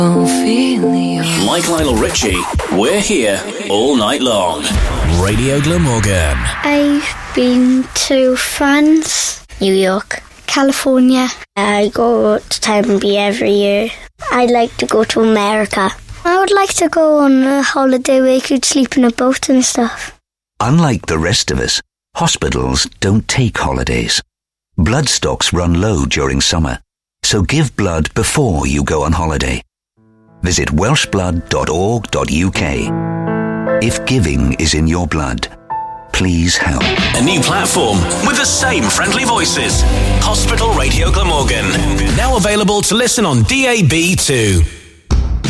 Like Lionel Richie, we're here all night long. Radio Glamorgan. I've been to France, New York, California. I go to Tempe every year. I'd like to go to America. I would like to go on a holiday where you could sleep in a boat and stuff. Unlike the rest of us, hospitals don't take holidays. Blood stocks run low during summer, so give blood before you go on holiday. Visit welshblood.org.uk. If giving is in your blood, please help. A new platform with the same friendly voices. Hospital Radio Glamorgan. Now available to listen on DAB too.